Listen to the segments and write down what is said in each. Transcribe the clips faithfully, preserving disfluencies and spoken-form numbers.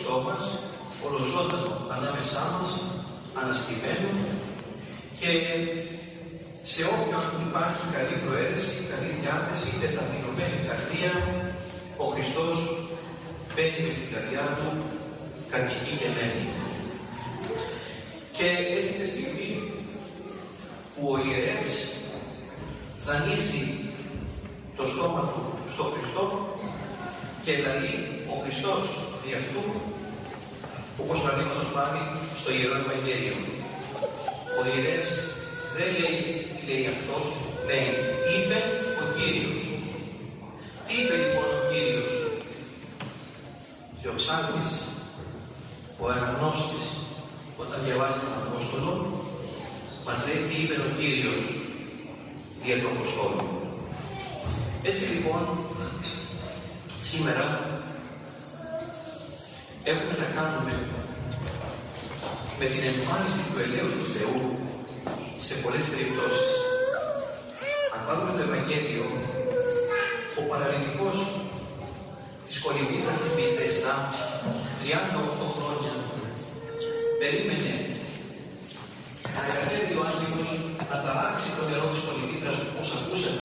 Χριστό μας, ολοζώντανο ανάμεσά μας, αναστημένο και σε όποιον υπάρχει καλή προαίρεση, καλή διάθεση, τεταπεινωμένη καρδία, ο Χριστός μπαίνει μες στην καρδιά του, κατοικεί και μένει. Και έρχεται στιγμή που ο ιερεύς δανείζει το στόμα του στο Χριστό και λέει ο Χριστός δι' αυτού, όπως παραδείγματος πάρει στο Ιερό Ευαγγέλιο. Ο ιερεύς δεν λέει τι λέει αυτός, λέει είπε ο Κύριος. Τι είπε λοιπόν ο Κύριος? Και ο ψάλτης, ο αναγνώστης, όταν διαβάζει τον Απόστολο, μας λέει τι είπε ο Κύριος δια του Αποστόλου. Έτσι λοιπόν, σήμερα έχουμε να κάνουμε με την εμφάνιση του ελέους του Θεού σε πολλές περιπτώσεις. Αν πάρουμε το Ευαγγέλιο, ο παραλυτικός της Κολυμβήθας της Βηθεσδά, τριάντα οκτώ χρόνια, περίμενε να κατέβει ο άγγελος να ταράξει το νερό της Κολυμβήθας, όπως ακούσατε,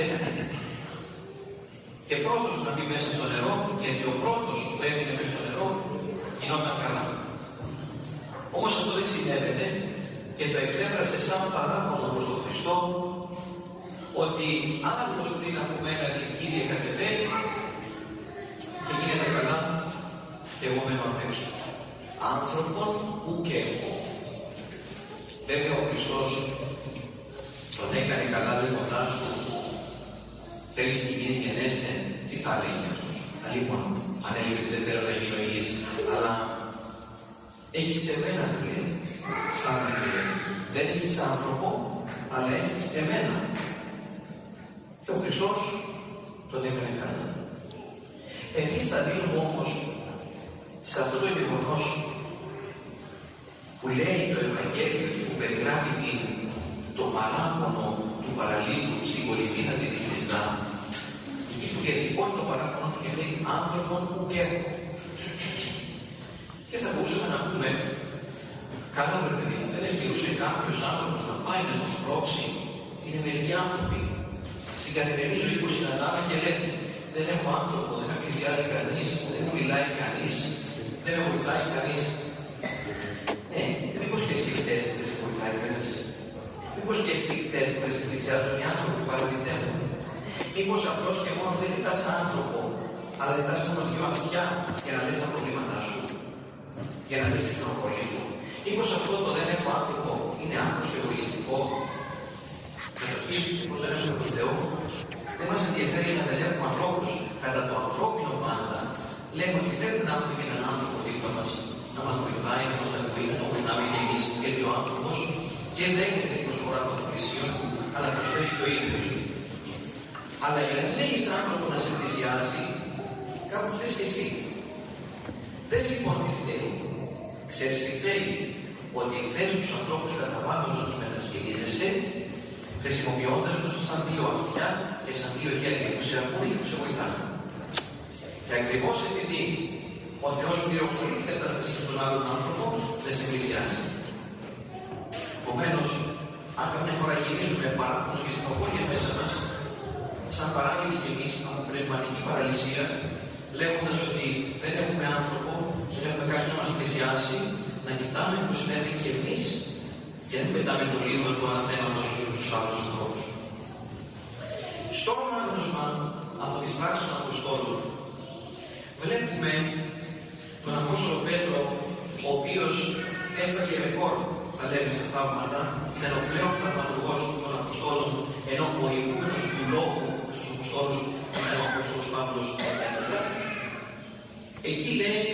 και πρώτος να μπει μέσα στο νερό, γιατί ο πρώτος που έμεινε μέσα στο νερό γινόταν καλά. Όμως αυτό δεν συνέβαινε και το εξέφρασε σαν παράπονο προς τον Χριστό, ότι άλλος πριν από μένα και Κύριε κατεβαίνει και γίνεται καλά και εγώ μένω απ' έξω. Άνθρωπον ου και εγώ. Βέβαια ο Χριστός τον έκανε καλά λέγοντάς του, θέλεις υγιής γενέστε, τι θα λέγει αυτός? Λοιπόν, αν έλεγε ότι δεν θέλω να γίνω υγιής, αλλά έχεις εμένα, του λέει, σαν να λέει. Δεν έχεις άνθρωπο, αλλά έχεις εμένα. Και ο Χριστός τον έκανε καλά. Εμείς θα δίνουμε όμως σε αυτό το γεγονός που λέει το Ευαγγέλιο και που περιγράφει την, το παράπονο του παραλίτου στην Κολυμβήθα τη Βηθεσδά, εκεί που διατυπώνει το παράπονο του και λέει άνθρωπον που και έχω. Και θα μπορούσαμε να πούμε, καλά βρε παιδί μου, δεν ευκαιρούσε κάποιος άνθρωπος να πάει να τον σπρώξει? Είναι μερικοί άνθρωποι στην καθημερινή ζωή που συναντάμε και λένε δεν έχω άνθρωπο, δεν με πλησιάζει κανείς, δεν μου μιλάει κανείς, δεν με βοηθάει κανείς. Ναι, μήπως και εσύ φταίει που δεν σε βοηθάει κανείς? Μήπως και εσύ φταίει που δεν σε πλησιάζουν οι άνθρωποι που παραλυτεύουν? Μήπως απλώς και μόνο δεν ζητάς άνθρωπο, αλλά ζητάς μόνο δυο αυτιά για να λες τα προβλήματά σου, για να λες τη στενοχωρία σου? Μήπως αυτό το δεν έχω άνθρωπο είναι άκρος εγωιστικό? Καταρχήν, μήπως δεν έχουμε τον Θεό? Δεν μας ενδιαφέρει να τελεύουμε ανθρώπους κατά το ανθρώπινο πάντα. Λέμε ότι θέλουμε να έχουμε και έναν άνθρωπο δίπλα μας, να μας βοηθάει, να μας ακούει, να το βοηθάμε και εμείς, γιατί ο άνθρωπος και δέχεται την προσφορά των πλησίων, αλλά προσφέρει το ίδιο σου. Αλλά για να μην έχεις άνθρωπο να σε πλησιάζει, κάπου φταίς και εσύ. Δες λοιπόν τι φταίει. Ξέρεις τι φταίει? Ότι θες τους ανθρώπους κατά βάθος να τους μετασχερίζεσαι, χρησιμοποιώντας τους σαν δύο αυτιά και σαν δύο χέρια που σε ακούνε και που σε βοηθάνε. Και ακριβώς επειδή ο Θεός πληροφορεί την κατάσταση στον άλλον άνθρωπο, δεν σε πλησιάζει. Επομένως, αν καμιά φορά γυρίζουμε παράπονο και στενοχώρια μέσα μας, σαν παράλληλοι κι εμείς από πνευματική παραλυσία, λέγοντας ότι δεν έχουμε άνθρωπο, δεν έχουμε κάποιον να μας πλησιάσει, να κοιτάμε πως συνέβη και εμείς και δεν πετάμε το λίγο του αναθέματος στους άλλους ανθρώπους. Στο άγνωσμα από τις πράξεις των Αποστόλων βλέπουμε τον Απόστολο Πέτρο, ο οποίος έσπαγε ρεκόρ, θα λέμε στα θαύματα, ήταν ο πλέον θαυματουργός των Αποστόλων, ενώ ο ηγούμενος του λόγου στους Αποστόλους ήταν ο Απόστολος Παύλος. Εκεί λέει,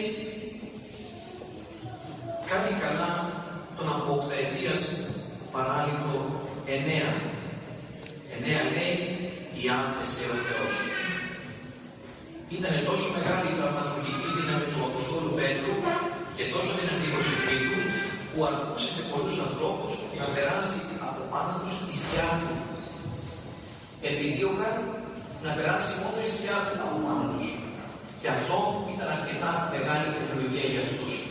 κάνει καλά τον από οκταετίας παράλυτο εννέα. Εννέα λέει, ιάντεσε ο Θεός. Ήταν τόσο μεγάλη η θαυματουργική δύναμη του Αποστόλου Πέτρου και τόσο δυνατή η προσευχή του, που αρκούσε σε πολλούς ανθρώπους να περάσει από πάνω τους η σκιά του. Επιδίωκαν να περάσει μόνο η σκιά του από πάνω τους. Και αυτό ήταν αρκετά μεγάλη τεχνολογία για αυτούς.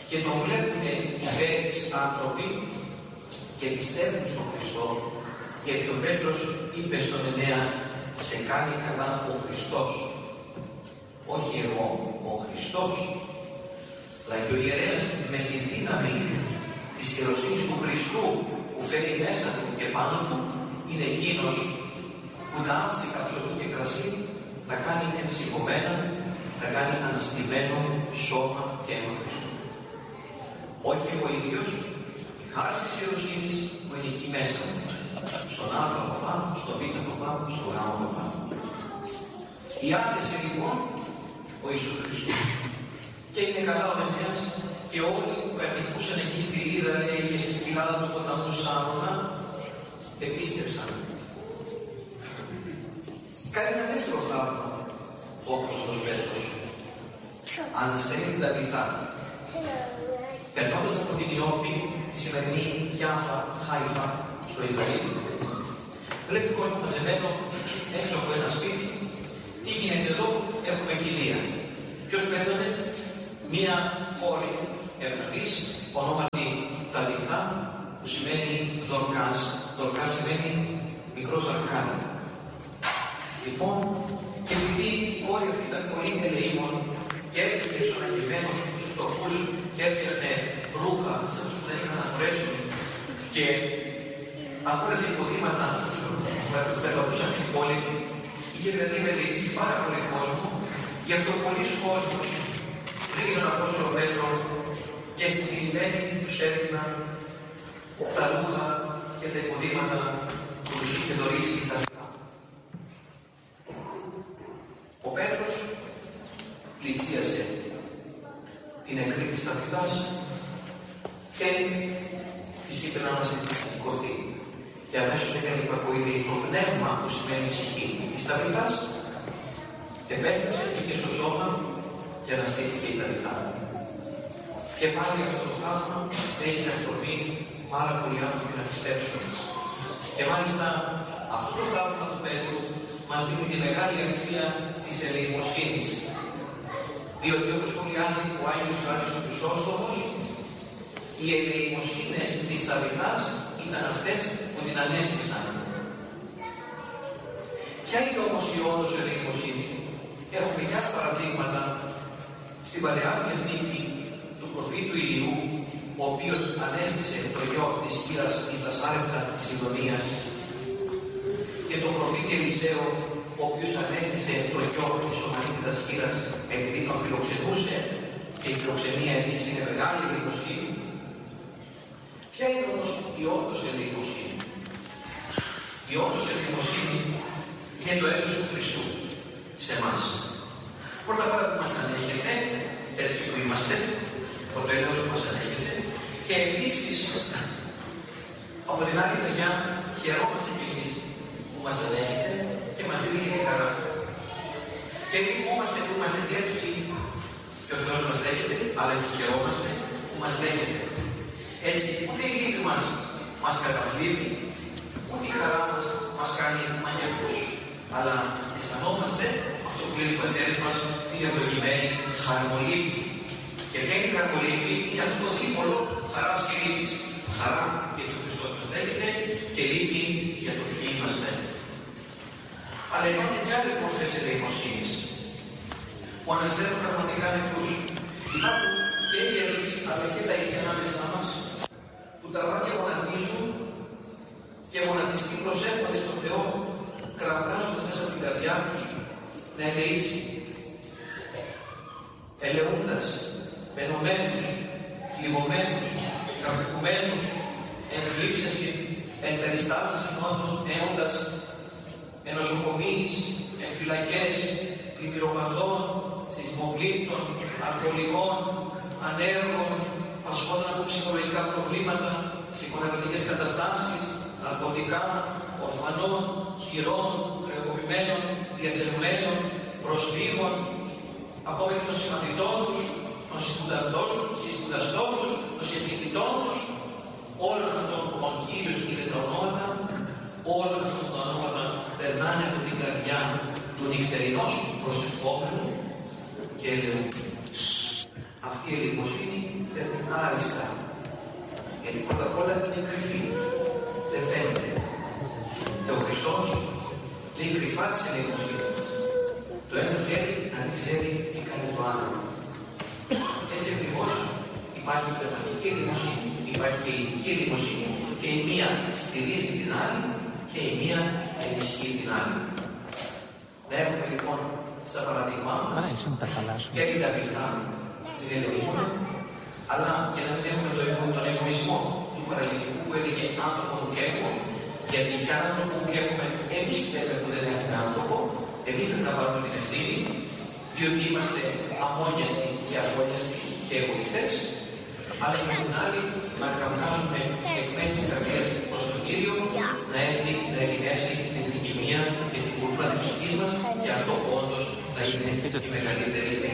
και τον βλέπουν οι βέρεις άνθρωποι και πιστεύουν στον Χριστό, γιατί ο Πέτρος είπε στον Εννέα, σε κάνει καλά ο Χριστός. Όχι εγώ, ο Χριστός. Αλλά και ο ιερέας με τη δύναμη της χειροσύνης του Χριστού που φέρει μέσα του και πάνω του, είναι εκείνος που τα άψικα ψωμί και κρασί τα κάνει εμψυχωμένα, τα κάνει αναστημένο σώμα και αίμα Χριστού. Όχι εγώ ίδιος, η χάρη της χειροσύνης που είναι εκεί μέσα μου, στον Α παπά, στον Β παπά, στον Γ παπά. Η άφεση λοιπόν ο Ιησούς Χριστός. Και είναι καλά ο Εννέας και όλοι που κατοικούσαν εκεί στη Λίδα και στην κοιλάδα του ποταμού Σάμωνα επίστευσαν. Κάνει ένα δεύτερο θαύμα ο Απόστολος Πέτρος. Ανασταίνει την Ταβιθά. Περνώντας από την Ιώπη, τη σημερινή Γιάφα, Χάιφα, στο Ισραήλ, βλέπει κόσμο μαζεμένο έξω από ένα σπίτι. Τι γίνεται εδώ, έχουμε κηδεία. Ποιος πέθανε? Μία κόρη ευνατής, ονόματι Ταβιθά, που σημαίνει Δορκάς. Δορκάς σημαίνει μικρός Αρκάδη. Λοιπόν, και επειδή η κόρη αυτή ήταν πολύ ελεήμων και έφυγε στους αναγγελμένους, στους φτωχούς και έφτιαχνε ρούχα σε αυτούς που δεν είχαν να φορέσουν και αγόραζε υποδήματα που περπατούσαν στην πόλη, είχε δηλαδή μελετήσει πάρα πολύ κόσμο, γι' αυτό πολλοί κόσμος πριν τον Απόστολο Πέτρο και συγκεκριμένοι τους έδιναν τα ρούχα και τα υποδήματα που τους είχε δωρήσει η Ταβιθά. Ο Πέτρος πλησίασε την νεκρή της Ταβιθάς και της είπε να μας σηκωθεί. Και αμέσως έκανε υπακοή το πνεύμα που σημαίνει ψυχή της Ταβιθάς, επέστρεψε και στο σώμα και αναστήθηκε η Ταβιθά. Και πάλι αυτό το θαύμα έχει αφορμή πάρα πολλοί άνθρωποι να πιστέψουν. Και μάλιστα αυτό το θαύμα του Πέτρου μας δίνει τη μεγάλη αξία της ελεημοσύνης. Διότι όπως σχολιάζει ο Άγιος Ιωάννης ο Χρυσόστομος, οι ελεημοσύνες της Ταβιθάς ήταν αυτές που την ανέστησαν. Ποια είναι όμως η όντως ελεημοσύνη? Έχουμε και άλλα παραδείγματα στην Παλαιά Διαθήκη του προφήτου Ηλιού, ο οποίος ανέστησε το γιο της Κύρας εις τα Σάρεπτα της Σιδωνίας, και τον προφήτη Ελισαίο, ο οποίος ανέστησε το γιο της Ομανίτητας Κύρας επειδή τον φιλοξενούσε, και η φιλοξενία επίσης είναι μεγάλη ελεημοσύνη. Ποια είναι όμως η όντως ελεημοσύνη? Η όντως ελεημοσύνη είναι το έτος του Χριστού σε εμάς. Πρώτα απ' όλα που μας ανέχεται, έτσι που είμαστε, το τέλος που μας ανέχεται, και επίσης από την άλλη μεριά χαιρόμαστε κι εμείς που μας ανέχεται και μας δίνει και χαρά. Και λυπούμαστε που είμαστε τέτοιοι και ο Θεός μας δέχεται, αλλά και χαιρόμαστε που μας δέχεται. Έτσι, ούτε η λύπη μας μας καταφλίπει, ούτε η χαρά μας μας κάνει μανιακούς, αλλά αισθανόμαστε αυτό που λέει ο πατέρας μας, την ευλογημένη χαρμολύπη. Και ποια είναι η χαρμολύπη? Είναι αυτό το δίπολο χαράς και λύπης. Χαρά γιατί ο Χριστός μας δέχεται και λύπη για το ποιοι είμαστε. Αλλά υπάρχουν και άλλες μορφές ελεημοσύνης που αναστέλνουν πραγματικά νεκρούς. Υπάρχουν και οι ιερείς αλλά και τα ίδια ανάμεσά μας που τα βράδια γονατίζουν και γονατιστοί προσεύχονται στον Θεό, κραυγάζοντας μέσα από την καρδιά τους να ελεήσει, ελεούντας, πενωμένους, θλιβωμένους, κραυγουμένους, εν θλίψεση, εν περιστάσεις νότων, έοντας, εν νοσοκομείς, εν φυλακές, πλημμυροπαθών, σεισμοπλήκτων, αλκοολικών, ανέργων, πασχόταν από ψυχολογικά προβλήματα, ψυχονευρωτικές καταστάσεις, ναρκωτικά, ορφανών, χειρών, χρεοκοπημένων, διασερμένων, προσφύγων, ακόμα και των συμμαθητών τους, των συспουδαστών τους, των συμπληκτητών τους, όλων αυτών που ο Κύριος είδε τα ονόματα, όλων αυτών τα ονόματα περνάνε από την καρδιά του νυχτερινός προσευχόμενου και ελεού. Αυτή η ελεημοσύνη παίρνει Γιατί πρώτα απ' όλα είναι κρυφή. Δεν φαίνεται. Και ο Χριστός λέει κρυφά της ελεημοσύνης μας. Το ένα χέρι να μην ξέρει τι κάνει το άλλο. Έτσι ακριβώς υπάρχει πνευματική ελεημοσύνη, υπάρχει και η ειδική ελεημοσύνη. Και η μία στηρίζει την άλλη και η μία ενισχύει την άλλη. Να έχουμε λοιπόν στα παραδείγμα και την ταπεινά, την ελεημοσύνη, αλλά και να μην έχουμε τον εγωισμό του παραλυτικού που έλεγε άνθρωπο μου και εγώ, γιατί κι αν άνθρωπο μου και έχουμε, εμείς λέμε που δεν έχουμε άνθρωπο, εμείς πρέπει να πάρουμε την ευθύνη, διότι είμαστε αμόνιαστοι και αφόνιαστοι και εγωιστές, αλλά και την άλλη να καυγάζουμε εκ της καρδιάς προς τον Κύριο, να έρθει να ειρηνεύσει την δικημία και την κουλτούρα της ψυχής μας, και αυτό όντως θα είναι η μεγαλύτερη